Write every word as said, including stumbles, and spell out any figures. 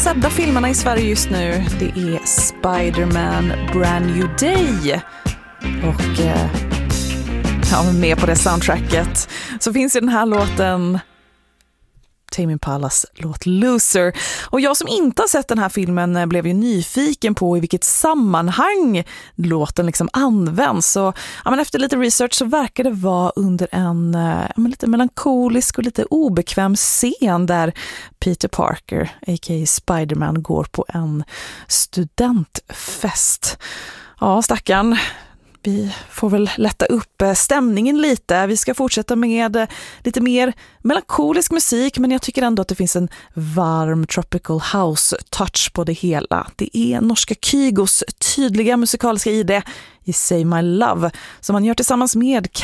sedda filmerna i Sverige just nu, det är Spider-Man Brand New Day. Och eh, ja, med på det soundtracket så finns ju den här låten, Tame Impalas låt Loser. Och jag som inte har sett den här filmen blev ju nyfiken på i vilket sammanhang låten liksom används. Så ja, men efter lite research så verkar det vara under en ja, men lite melankolisk och lite obekväm scen där Peter Parker, a k a. Spider-Man, går på en studentfest. Ja, stackarn. Vi får väl lätta upp stämningen lite. Vi ska fortsätta med lite mer melankolisk musik, men jag tycker ändå att det finns en varm tropical house touch på det hela. Det är norska Kygos tydliga musikaliska ide i Say My Love som han gör tillsammans med